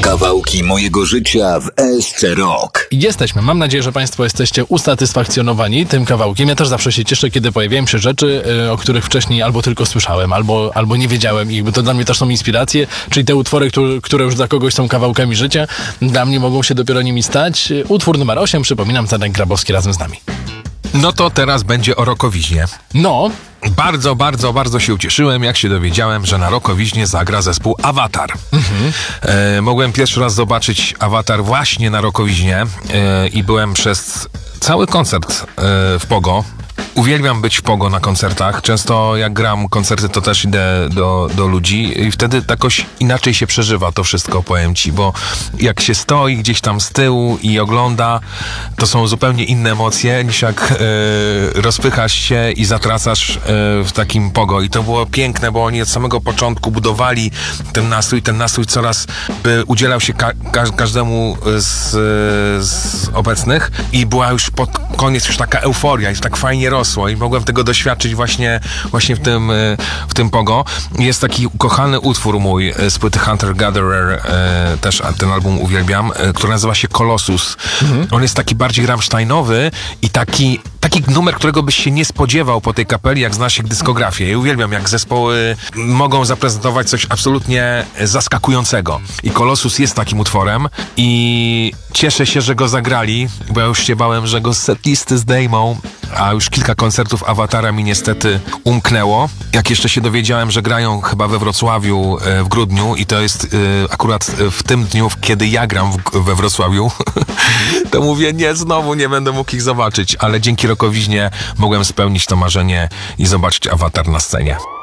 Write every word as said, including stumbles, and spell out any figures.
Kawałki mojego życia w S C Rock. Jesteśmy. Mam nadzieję, że Państwo jesteście usatysfakcjonowani tym kawałkiem. Ja też zawsze się cieszę, kiedy pojawiają się rzeczy, o których wcześniej albo tylko słyszałem, albo, albo nie wiedziałem ich, bo to dla mnie też są inspiracje, czyli te utwory, które, które już dla kogoś są kawałkami życia, dla mnie mogą się dopiero nimi stać. Utwór numer osiem, przypominam, Zenek Grabowski razem z nami. No to teraz będzie o Rockowiźnie. No. Bardzo, bardzo, bardzo się ucieszyłem, jak się dowiedziałem, że na Rockowiźnie zagra zespół Awatar. Mhm. E, mogłem pierwszy raz zobaczyć Awatar właśnie na Rockowiźnie e, i byłem przez cały koncert e, w Pogo. Uwielbiam być w Pogo na koncertach. Często jak gram koncerty, to też idę do, do ludzi i wtedy jakoś inaczej się przeżywa to wszystko, powiem ci, bo jak się stoi gdzieś tam z tyłu i ogląda, to są zupełnie inne emocje niż jak e, rozpychasz się i zatracasz e, w takim Pogo. I to było piękne, bo oni od samego początku budowali ten nastrój, ten nastrój coraz by udzielał się ka- ka- każdemu z, z obecnych i była już pod koniec już taka euforia i tak fajnie rosło i mogłem tego doświadczyć właśnie, właśnie w tym, w tym Pogo. Jest taki ukochany utwór mój z płyty Hunter Gatherer, też ten album uwielbiam, który nazywa się Colossus. Mhm. On jest taki bardziej rammsteinowy i taki, taki numer, którego byś się nie spodziewał po tej kapeli, jak znasz ich dyskografię. Ja uwielbiam, jak zespoły mogą zaprezentować coś absolutnie zaskakującego. I Colossus jest takim utworem i cieszę się, że go zagrali, bo ja już się bałem, że go z setlisty zdejmą, a już kilka koncertów Awatara mi niestety umknęło. Jak jeszcze się dowiedziałem, że grają chyba we Wrocławiu e, w grudniu i to jest e, akurat w tym dniu, kiedy ja gram w, we Wrocławiu, to mówię, nie, znowu nie będę mógł ich zobaczyć, ale dzięki Rockowiźnie mogłem spełnić to marzenie i zobaczyć Awatar na scenie.